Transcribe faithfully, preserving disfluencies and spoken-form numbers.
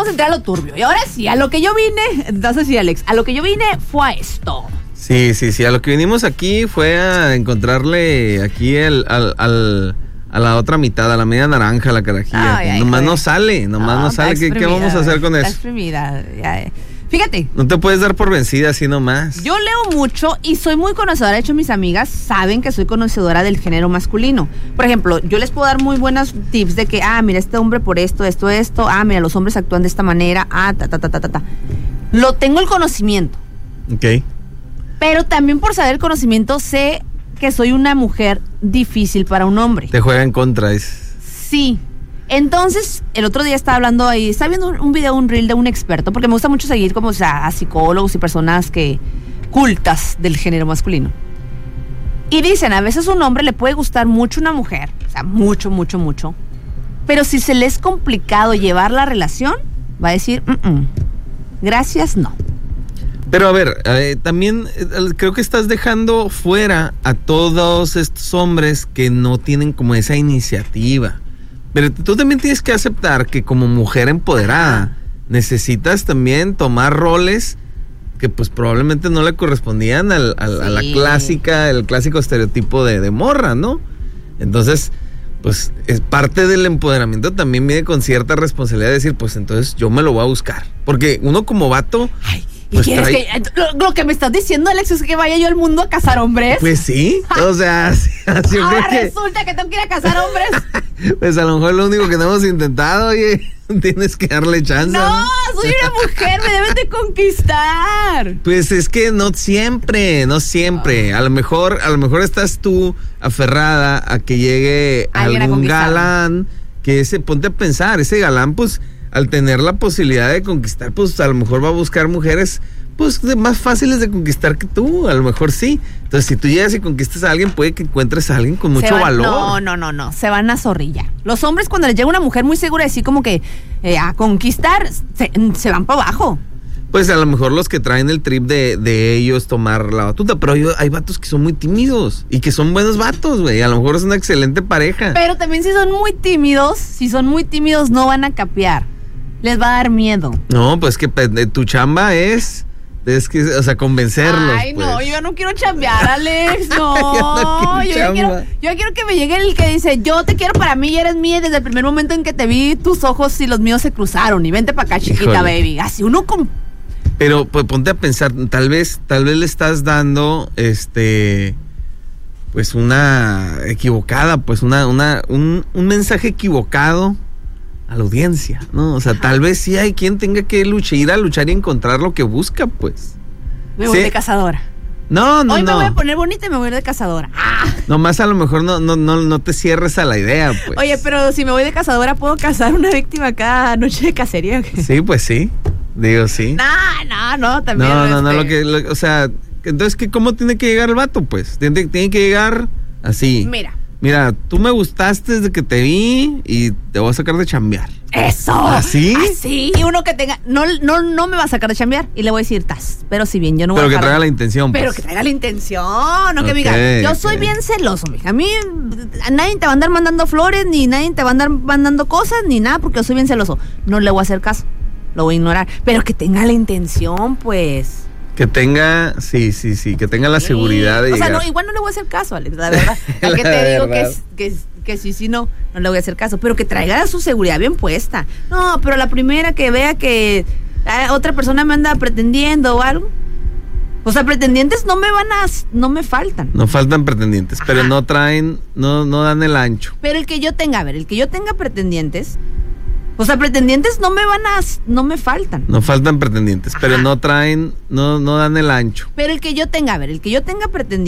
vamos a entrar a lo turbio. Y ahora sí, a lo que yo vine, entonces sí, Alex, a lo que yo vine fue a esto. Sí, sí, sí, a lo que vinimos aquí fue a encontrarle aquí el, al, al, a la otra mitad, a la media naranja, la carajilla. Ay, ay, nomás joder. no sale, nomás no, no sale. ¿Qué, ¿Qué vamos a hacer con eso? Exprimida, ya. Fíjate. No te puedes dar por vencida así nomás. Yo leo mucho y soy muy conocedora. De hecho, mis amigas saben que soy conocedora del género masculino. Por ejemplo, yo les puedo dar muy buenos tips de que, ah, mira, este hombre por esto, esto, esto. Ah, mira, los hombres actúan de esta manera. Ah, ta, ta, ta, ta, ta, ta. Lo tengo el conocimiento. Ok. Pero también por saber el conocimiento sé que soy una mujer difícil para un hombre. Te juega en contra, es. Sí. Entonces, el otro día estaba hablando ahí, estaba viendo un, un video, un reel de un experto, porque me gusta mucho seguir como, o sea, a psicólogos y personas que cultas del género masculino. Y dicen, a veces a un hombre le puede gustar mucho una mujer, o sea, mucho, mucho, mucho, pero si se le es complicado llevar la relación, va a decir, mm-mm, gracias, no. Pero a ver, eh, también eh, creo que estás dejando fuera a todos estos hombres que no tienen como esa iniciativa. Pero tú también tienes que aceptar que como mujer empoderada necesitas también tomar roles que pues probablemente no le correspondían al, al, sí. a la clásica, el clásico estereotipo de, de morra, ¿no? Entonces, pues es parte del empoderamiento también viene con cierta responsabilidad de decir, pues entonces yo me lo voy a buscar. Porque uno como vato... Ay. ¿Y pues quieres trae... que, lo, lo que me estás diciendo, Alex, es que vaya yo al mundo a cazar hombres? Pues sí, o sea, así, así ahora que... resulta que tengo que ir a cazar hombres. Pues a lo mejor es lo único que no hemos intentado, oye, tienes que darle chance. No, ¿no? Soy una mujer, me debes de conquistar. Pues es que no siempre, no siempre. A lo mejor, a lo mejor estás tú aferrada a que llegue algún galán, que ese, ponte a pensar, ese galán, pues... al tener la posibilidad de conquistar, pues a lo mejor va a buscar mujeres pues más fáciles de conquistar que tú, a lo mejor sí. Entonces, si tú llegas y conquistas a alguien, puede que encuentres a alguien con mucho van, valor. No, no, no, no, se van a zorrilla. Los hombres cuando les llega una mujer muy segura, así como que eh, a conquistar, se, se van para abajo. Pues a lo mejor los que traen el trip de, de ellos tomar la batuta, pero hay, hay vatos que son muy tímidos y que son buenos vatos, güey. A lo mejor es una excelente pareja. Pero también si son muy tímidos, si son muy tímidos no van a capear. Les va a dar miedo. No, pues que tu chamba es, es que, o sea, convencerlos. Ay, pues. no, yo no quiero chambear, Alex, no. yo, no yo, ya quiero, yo ya quiero que me llegue el que dice, yo te quiero para mí y eres mía. Desde el primer momento en que te vi, tus ojos y los míos se cruzaron. Y vente para acá, chiquita, híjole, baby. Así uno con... Pero pues ponte a pensar, tal vez, tal vez le estás dando, este... pues una equivocada, pues una, una, un, un mensaje equivocado a la audiencia, ¿no? O sea, tal vez sí hay quien tenga que luchar, ir a luchar y encontrar lo que busca, pues. Me voy ¿sí? de cazadora. No, no, Hoy no. me voy a poner bonita y me voy a ir de cazadora. ¡Ah! Nomás a lo mejor no, no, no, no te cierres a la idea, pues. Oye, pero si me voy de cazadora, ¿puedo cazar una víctima cada noche de cacería? Sí, pues sí. Digo, sí. No, no, no, también. No, no, este... no, lo que, lo, o sea, entonces, ¿qué, ¿cómo tiene que llegar el vato, pues? Tiene, tiene que llegar así. Mira. Mira, tú me gustaste desde que te vi y te voy a sacar de chambear. ¡Eso! ¿Así? Así. Y uno que tenga... No, no, no me va a sacar de chambear. Y le voy a decir, tas. Pero si bien yo no voy pero a... Pero que traiga traiga la intención, pues. Pero que traiga la intención. No okay, que me diga, yo soy okay. bien celoso, mija. A mí nadie te va a andar mandando flores, ni nadie te va a andar mandando cosas, ni nada, porque yo soy bien celoso. No le voy a hacer caso. Lo voy a ignorar. Pero que tenga la intención, pues... Que tenga, sí, sí, sí, que tenga la sí. seguridad de O llegar. sea, no, igual no le voy a hacer caso, Alex, la verdad. ¿A qué te digo que, que, que sí, sí, no? No le voy a hacer caso, pero que traiga su seguridad bien puesta. No, pero la primera que vea que eh, otra persona me anda pretendiendo o algo. O sea, pretendientes no me van a, no me faltan. No faltan pretendientes, ajá, pero no traen, no, no dan el ancho. Pero el que yo tenga, a ver, el que yo tenga pretendientes... O sea, pretendientes no me van a... No me faltan. No faltan pretendientes, ajá, pero no traen... No, no dan el ancho. Pero el que yo tenga... A ver, el que yo tenga pretendientes...